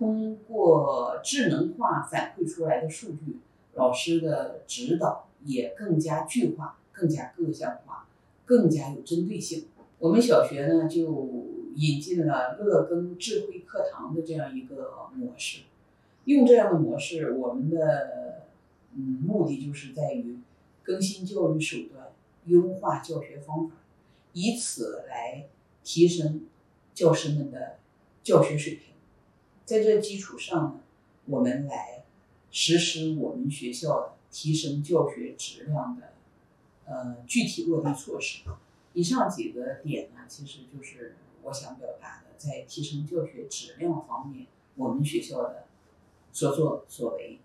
通过智能化反馈出来的数据，老师的指导也更加具化、更加个性化、更加有针对性。我们小学呢就引进了乐耕智慧课堂的这样一个模式，用这样的模式，我们的目的就是在于更新教育手段，优化教学方法，以此来提升教师们的教学水平。在这基础上呢，我们来实施我们学校的提升教学质量的具体落地措施。以上几个点呢，其实就是我想表达的，在提升教学质量方面，我们学校的所作所为。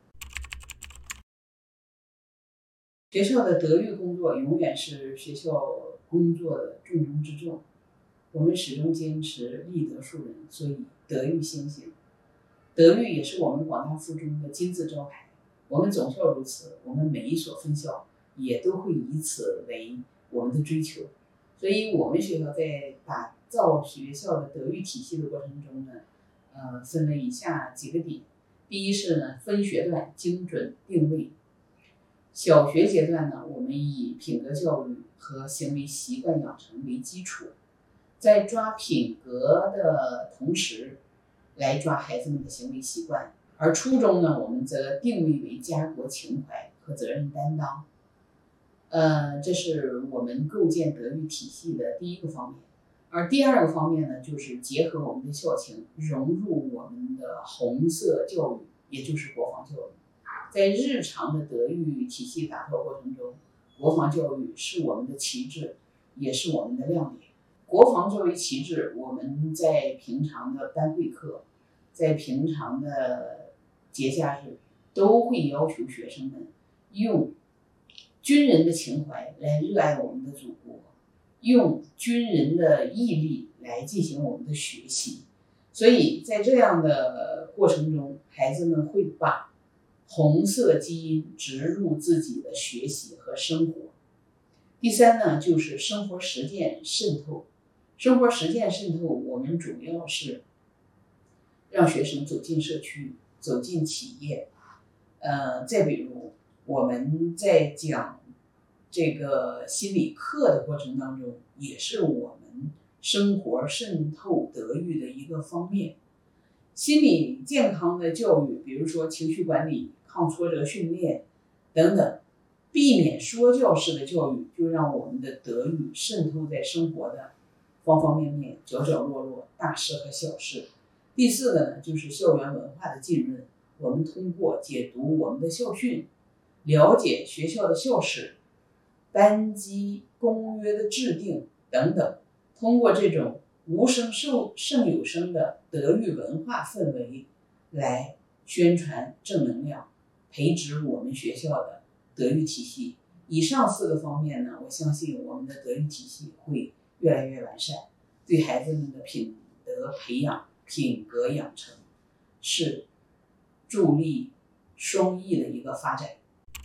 学校的德育工作永远是学校工作的重中之重，我们始终坚持立德树人，所以德育先行。德育也是我们广大附中的金字招牌，我们总校如此，我们每一所分校也都会以此为我们的追求。所以我们学校在打造学校的德育体系的过程中呢，分为以下几个点。第一是呢，分学段精准定位。小学阶段呢，我们以品格教育和行为习惯养成为基础，在抓品格的同时，来抓孩子们的行为习惯。而初中呢，我们则定位为家国情怀和责任担当。这是我们构建德育体系的第一个方面。而第二个方面呢，就是结合我们的校情，融入我们的红色教育，也就是国防教育。在日常的德育体系打造过程中，国防教育是我们的旗帜，也是我们的亮点。国防作为旗帜，我们在平常的班会课，在平常的节假日，都会要求学生们用军人的情怀来热爱我们的祖国，用军人的毅力来进行我们的学习。所以在这样的过程中，孩子们会把红色基因植入自己的学习和生活。第三呢，就是生活实践渗透。生活实践渗透，我们主要是让学生走进社区，走进企业。再比如我们在讲这个心理课的过程当中，也是我们生活渗透德育的一个方面。心理健康的教育，比如说情绪管理、抗挫折训练等等，避免说教式的教育，就让我们的德育渗透在生活的方方面面、角角落落、大事和小事。第四个呢，就是校园文化的浸润。我们通过解读我们的校训，了解学校的校史、班级公约的制定等等，通过这种无声胜有声的德育文化氛围来宣传正能量，培植我们学校的德育体系。以上四个方面呢，我相信我们的德育体系会越来越完善，对孩子们的品德培养、品格养成是助力双益的一个发展。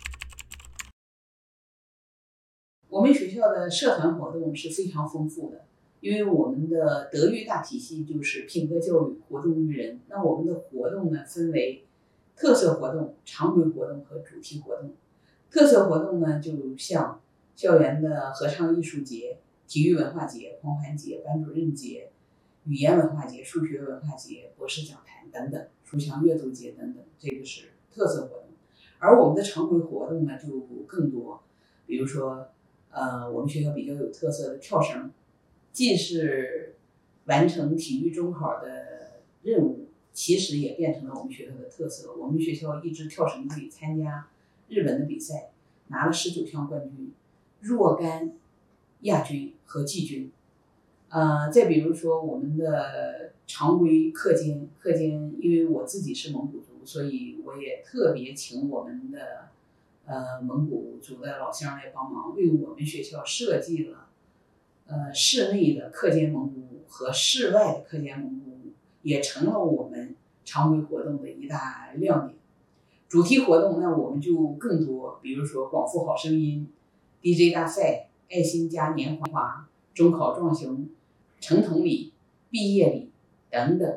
我们学校的社团活动是非常丰富的，因为我们的德育大体系就是品格教育，活动育人。那我们的活动呢，分为特色活动、常规活动和主题活动。特色活动呢，就像校园的合唱艺术节、体育文化节、狂欢节、班主任节、语言文化节、数学文化节、博士讲坛等等，书香阅读节等等，这个是特色活动。而我们的常规活动呢，就更多，比如说我们学校比较有特色的跳绳，既是完成体育中考的任务，其实也变成了我们学校的特色。我们学校一支跳绳队参加日本的比赛，拿了19项冠军，若干亚军和季军。再比如说我们的常规课间，因为我自己是蒙古族，所以我也特别请我们的蒙古族的老乡来帮忙，为我们学校设计了室内的课间蒙古舞和室外的课间蒙古舞，也成了我们常规活动的一大亮点。主题活动那我们就更多，比如说广阜好声音、DJ 大赛、爱心嘉年华、中考壮行、成统礼、毕业礼等等。